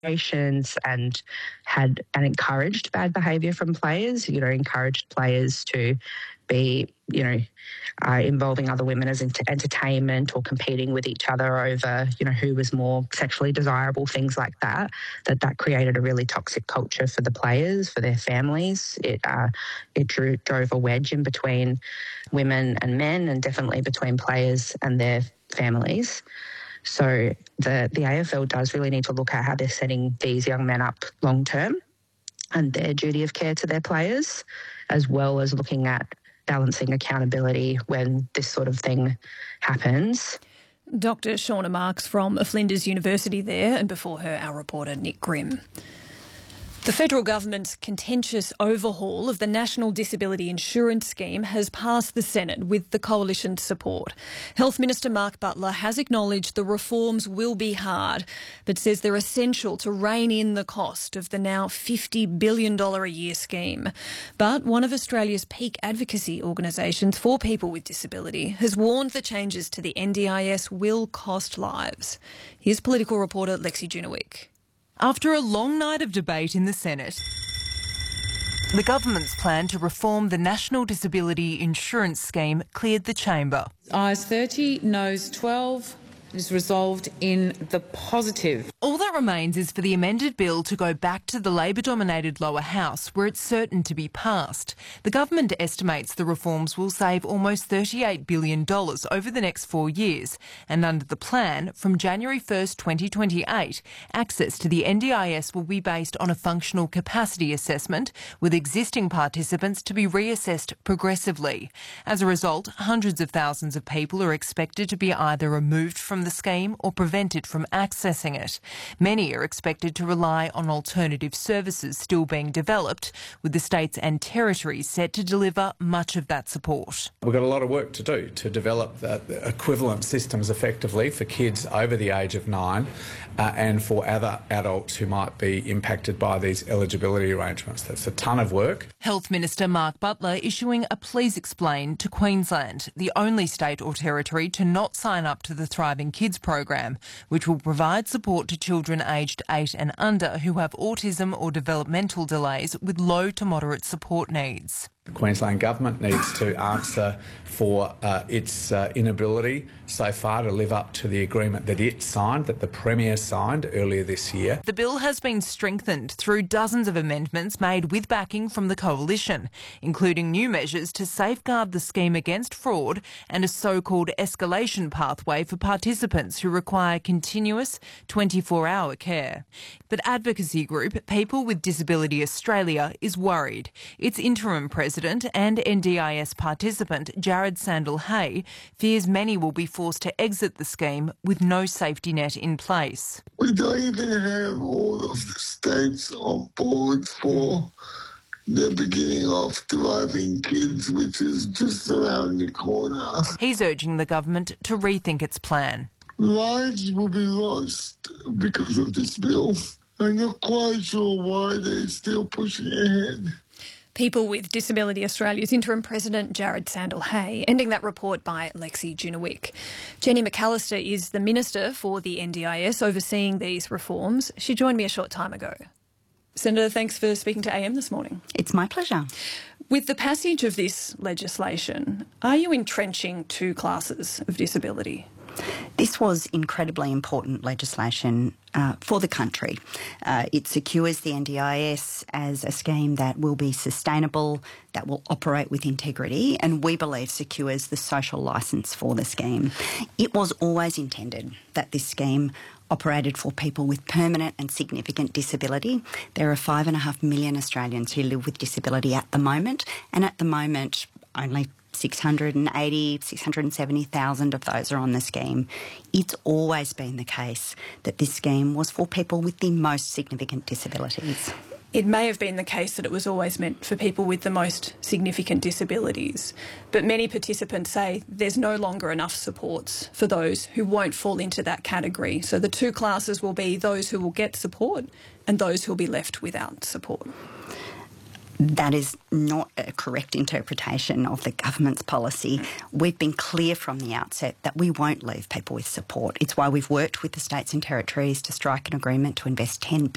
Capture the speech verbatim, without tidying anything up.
and had and encouraged bad behaviour from players, you know, encouraged players to be, you know, uh, involving other women as ent- entertainment or competing with each other over, you know, who was more sexually desirable, things like that, that that created a really toxic culture for the players, for their families. It uh, it drew, drove a wedge in between women and men, and definitely between players and their families. So the, the A F L does really need to look at how they're setting these young men up long term and their duty of care to their players, as well as looking at balancing accountability when this sort of thing happens. Doctor Shauna Marks from Flinders University there, and before her our reporter Nick Grimm. The federal government's contentious overhaul of the National Disability Insurance Scheme has passed the Senate with the coalition's support. Health Minister Mark Butler has acknowledged the reforms will be hard, but says they're essential to rein in the cost of the now fifty billion dollars a year scheme. But one of Australia's peak advocacy organisations for people with disability has warned the changes to the N D I S will cost lives. Here's political reporter Lexi Junowick. After a long night of debate in the Senate, the government's plan to reform the National Disability Insurance Scheme cleared the chamber. Ayes thirty, noes twelve. It is resolved in the positive. All that remains is for the amended bill to go back to the Labor-dominated lower house, where it's certain to be passed. The government estimates the reforms will save almost thirty-eight billion dollars over the next four years, and under the plan, from January first, twenty twenty-eight, access to the N D I S will be based on a functional capacity assessment, with existing participants to be reassessed progressively. As a result, hundreds of thousands of people are expected to be either removed from the scheme or prevented from accessing it. Many are expected to rely on alternative services still being developed, with the states and territories set to deliver much of that support. We've got a lot of work to do to develop the equivalent systems effectively for kids over the age of nine uh, and for other adults who might be impacted by these eligibility arrangements. That's a ton of work. Health Minister Mark Butler issuing a please explain to Queensland, the only state or territory to not sign up to the Thriving Kids program, which will provide support to children aged eight and under who have autism or developmental delays with low to moderate support needs. The Queensland Government needs to answer for uh, its uh, inability so far to live up to the agreement that it signed, that the Premier signed earlier this year. The bill has been strengthened through dozens of amendments made with backing from the Coalition, including new measures to safeguard the scheme against fraud and a so-called escalation pathway for participants who require continuous twenty-four hour care. But advocacy group People with Disability Australia is worried. Its interim president President and N D I S participant Jared Sandel-Hay fears many will be forced to exit the scheme with no safety net in place. We don't even have all of the states on board for the beginning of Thriving Kids, which is just around the corner. He's urging the government to rethink its plan. Lives will be lost because of this bill. I'm not quite sure why they're still pushing ahead. People with Disability Australia's interim president, Jared Sandel-Hay, ending that report by Lexi Junowick. Jenny McAllister is the Minister for the N D I S overseeing these reforms. She joined me a short time ago. Senator, thanks for speaking to A M this morning. It's my pleasure. With the passage of this legislation, are you entrenching two classes of disability? This was incredibly important legislation uh, for the country. Uh, it secures the N D I S as a scheme that will be sustainable, that will operate with integrity, and we believe secures the social licence for the scheme. It was always intended that this scheme operated for people with permanent and significant disability. There are five and a half million Australians who live with disability at the moment, and at the moment only six hundred eighty, six hundred seventy thousand of those are on the scheme. It's always been the case that this scheme was for people with the most significant disabilities. It may have been the case that it was always meant for people with the most significant disabilities, but many participants say there's no longer enough supports for those who won't fall into that category. So the two classes will be those who will get support and those who will be left without support. That is not a correct interpretation of the government's policy. We've been clear from the outset that we won't leave people with support. It's why we've worked with the states and territories to strike an agreement to invest ten